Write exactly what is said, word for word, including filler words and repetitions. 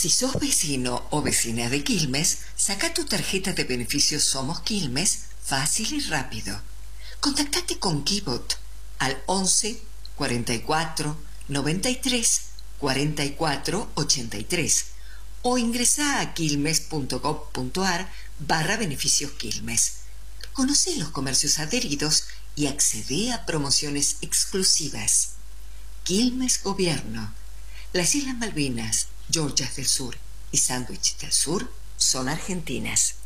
Si sos vecino o vecina de Quilmes, saca tu tarjeta de beneficios Somos Quilmes fácil y rápido. Contactate con Kibot al once, cuarenta y cuatro, noventa y tres, cuarenta y cuatro, ochenta y tres o ingresa a quilmes.gov.ar barra beneficios Quilmes. Conoce los comercios adheridos y accede a promociones exclusivas. Quilmes Gobierno. Las Islas Malvinas, Georgias del Sur y Sandwich del Sur son argentinas.